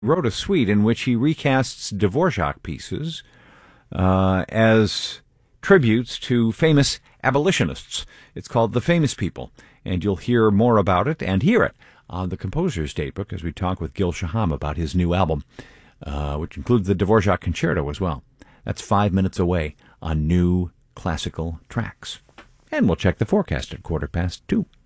wrote a suite in which he recasts Dvorak pieces as tributes to famous abolitionists. It's called The Famous People, and you'll hear more about it and hear it on the Composer's Datebook as we talk with Gil Shaham about his new album, which includes the Dvorak Concerto as well. That's 5 minutes away on New Classical Tracks. And we'll check the forecast at 2:15.